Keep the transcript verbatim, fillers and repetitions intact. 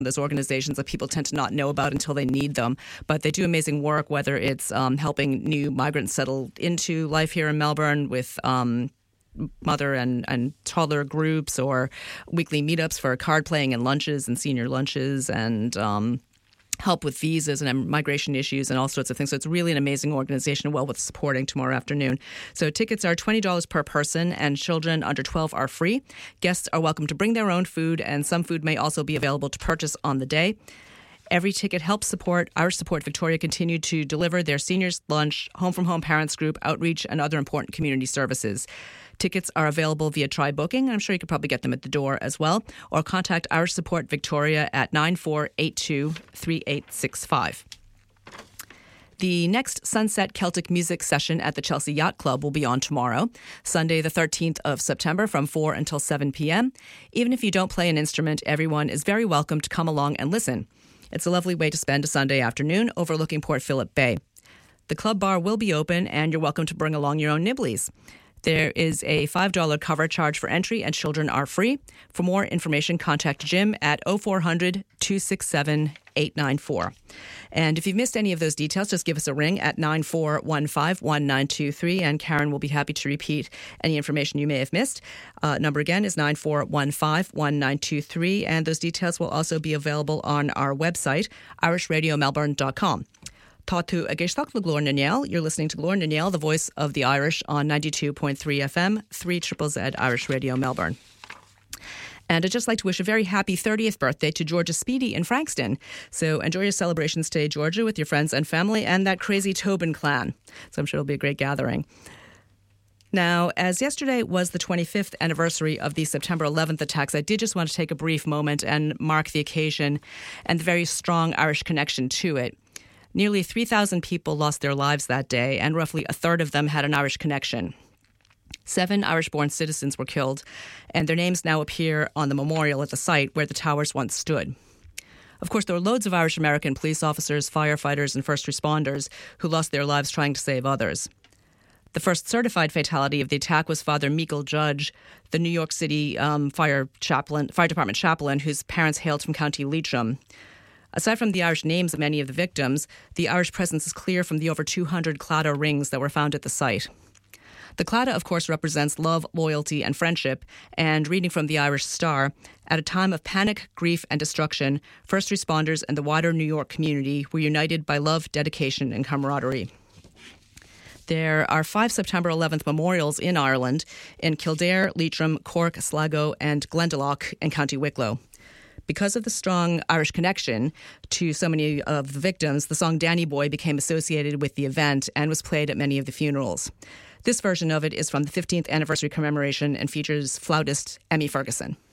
those organizations that people tend to not know about until they need them. But they do amazing work, whether it's um, helping new migrants settle into life here in Melbourne with um, mother and, and toddler groups, or weekly meetups for card playing and lunches and senior lunches, and um, help with visas and migration issues and all sorts of things. So it's really an amazing organization, well worth supporting tomorrow afternoon. So tickets are twenty dollars per person, and children under twelve are free. Guests are welcome to bring their own food, and some food may also be available to purchase on the day. Every ticket helps support Irish Support Victoria continue to deliver their seniors lunch, home from home parents group, outreach, and other important community services. Tickets are available via Try Booking. I'm sure you could probably get them at the door as well, or contact Irish Support Victoria at nine four eight two, three eight six five. The next Sunset Celtic Music session at the Chelsea Yacht Club will be on tomorrow, Sunday the thirteenth of September from four until seven p.m. Even if you don't play an instrument, everyone is very welcome to come along and listen. It's a lovely way to spend a Sunday afternoon overlooking Port Phillip Bay. The club bar will be open, and you're welcome to bring along your own nibblies. There is a five dollars cover charge for entry, and children are free. For more information, contact Jim at oh four hundred, two six seven, eight nine four. And if you've missed any of those details, just give us a ring at nine four one five, one nine two three, and Karen will be happy to repeat any information you may have missed. Uh, number again is nine four one five, one nine two three, and those details will also be available on our website, irish radio melbourne dot com. Tatu Agishtak Glor Naniel. You're listening to Glor Naniel, the voice of the Irish, on ninety-two point three F M, three Z Z Z Irish Radio Melbourne. And I'd just like to wish a very happy thirtieth birthday to Georgia Speedy in Frankston. So enjoy your celebrations today, Georgia, with your friends and family and that crazy Tobin clan. So I'm sure it'll be a great gathering. Now, as yesterday was the twenty-fifth anniversary of the September eleventh attacks, I did just want to take a brief moment and mark the occasion and the very strong Irish connection to it. Nearly three thousand people lost their lives that day, and roughly a third of them had an Irish connection. Seven Irish-born citizens were killed, and their names now appear on the memorial at the site where the towers once stood. Of course, there were loads of Irish-American police officers, firefighters, and first responders who lost their lives trying to save others. The first certified fatality of the attack was Father Meikle Judge, the New York City um, fire chaplain, fire department chaplain, whose parents hailed from County Leitrim. Aside from the Irish names of many of the victims, the Irish presence is clear from the over two hundred claddagh rings that were found at the site. The claddagh, of course, represents love, loyalty, and friendship, and reading from the Irish Star, at a time of panic, grief, and destruction, first responders and the wider New York community were united by love, dedication, and camaraderie. There are five September eleventh memorials in Ireland, in Kildare, Leitrim, Cork, Sligo, and Glendalough in County Wicklow. Because of the strong Irish connection to so many of the victims, the song Danny Boy became associated with the event and was played at many of the funerals. This version of it is from the fifteenth anniversary commemoration and features flautist Emmy Ferguson.